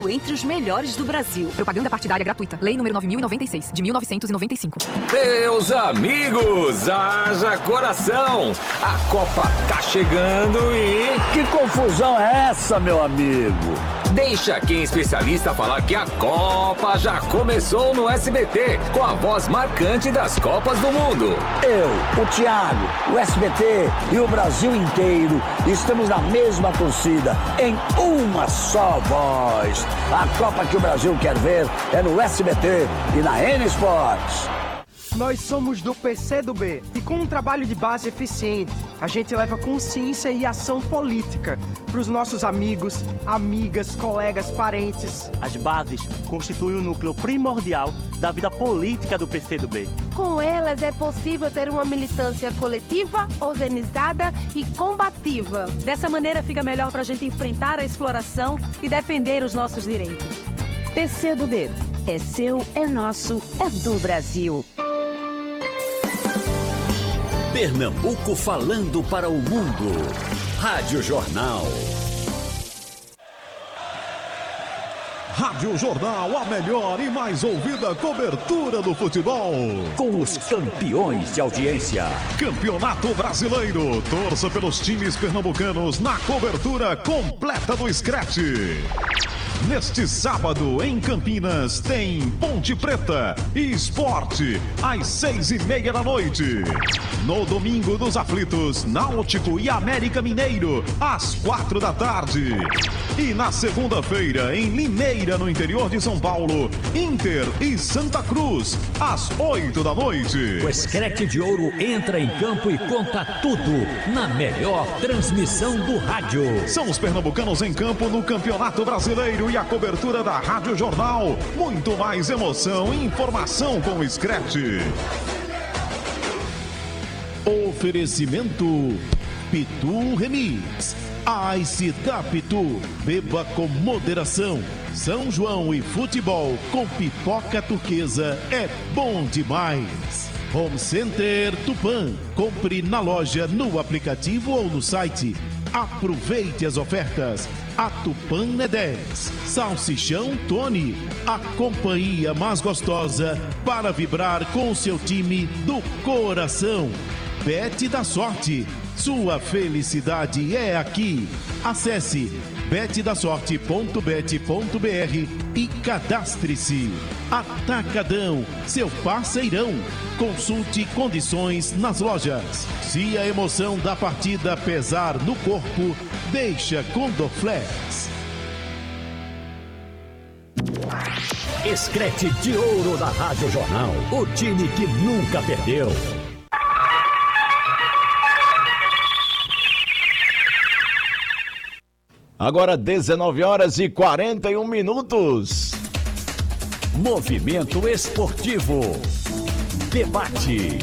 Entre os melhores do Brasil. Propaganda partidária gratuita. Lei número 9.096, de 1995. Meus amigos, haja coração! A Copa tá chegando e... Que confusão é essa, meu amigo? Deixa quem é especialista falar que a Copa já começou no SBT, com a voz marcante das Copas do Mundo. Eu, o Thiago, o SBT e o Brasil inteiro estamos na mesma torcida, em uma só voz. A Copa que o Brasil quer ver é no SBT e na N Sports. Nós somos do PCdoB e com um trabalho de base eficiente, a gente leva consciência e ação política para os nossos amigos, amigas, colegas, parentes. As bases constituem o núcleo primordial da vida política do PCdoB. Com elas é possível ter uma militância coletiva, organizada e combativa. Dessa maneira fica melhor para a gente enfrentar a exploração e defender os nossos direitos. PCdoB. É seu, é nosso, é do Brasil. Pernambuco falando para o mundo. Rádio Jornal. Rádio Jornal, a melhor e mais ouvida cobertura do futebol. Com os campeões de audiência. Campeonato Brasileiro. Torça pelos times pernambucanos na cobertura completa do Scratch. Neste sábado, em Campinas, tem Ponte Preta e Esporte, às 6:30 da noite. No domingo dos aflitos, Náutico e América Mineiro, às 4 da tarde. E na segunda-feira, em Limeira, no interior de São Paulo, Inter e Santa Cruz, às 8 da noite. O Scratch de Ouro entra em campo e conta tudo na melhor transmissão do rádio. São os pernambucanos em campo no Campeonato Brasileiro e a cobertura da Rádio Jornal. Muito mais emoção e informação com o Scratch. Oferecimento Pitu Remix. Ice da Pitu. Beba com moderação. São João e futebol com pipoca turquesa é bom demais. Home Center Tupã. Compre na loja, no aplicativo ou no site. Aproveite as ofertas. A Tupã é 10. Salsichão Tony. A companhia mais gostosa para vibrar com o seu time do coração. Bet da Sorte. Sua felicidade é aqui. Acesse betdasorte.bet.br e cadastre-se. Atacadão, seu parceirão. Consulte condições nas lojas. Se a emoção da partida pesar no corpo, deixa com Dorflex. Scratch de Ouro da Rádio Jornal. O time que nunca perdeu. Agora 19h41. Movimento Esportivo. Debate.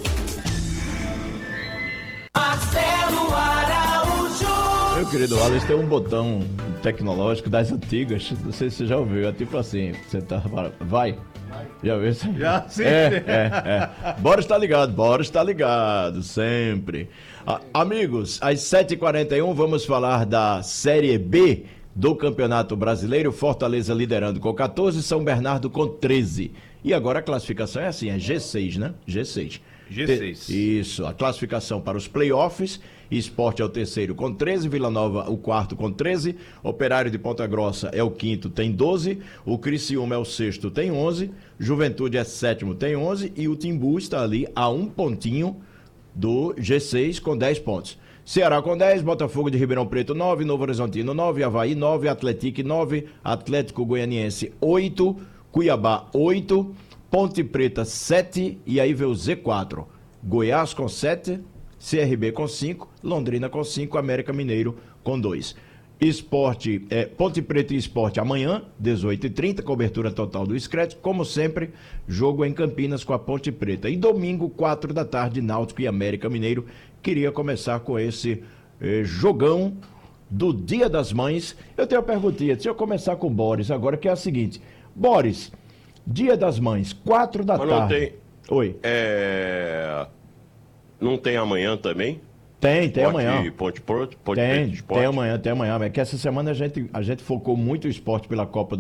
Marcelo Araújo. Meu querido Alex, tem um botão tecnológico das antigas. Não sei se você já ouviu. É tipo assim: você tá. Vai. Já viu isso? Já, sim. Boris tá ligado, sempre. Amigos, às 7h41 vamos falar da Série B do Campeonato Brasileiro. Fortaleza liderando com 14, São Bernardo com 13. E agora a classificação é assim, é G6, né? G6. Isso, a classificação para os playoffs. Sport é o terceiro com 13, Vila Nova o quarto com 13, Operário de Ponta Grossa é o quinto, tem 12, o Criciúma é o sexto, tem 11, Juventude é sétimo, tem 11 e o Timbu está ali a um pontinho do G6 com 10 pontos. Ceará com 10, Botafogo de Ribeirão Preto 9, Novo Horizontino 9, Avaí 9, Atlético 9, Atlético Goianiense 8, Cuiabá 8, Ponte Preta 7 e aí vem o Z4, Goiás com 7, CRB com 5, Londrina com 5, América Mineiro com 2. Ponte Preta e Sport amanhã, 18h30, cobertura total do Scratch. Como sempre, jogo em Campinas com a Ponte Preta. E domingo, 4 da tarde, Náutico e América Mineiro. Queria começar com esse jogão do Dia das Mães. Eu tenho uma perguntinha, deixa eu começar com o Boris agora, que é a seguinte. Boris, Dia das Mães, 4 da tarde. Não tem... Oi. Não tem amanhã também? Tem amanhã. Ponte tem amanhã. É que essa semana a gente focou muito o esporte pela Copa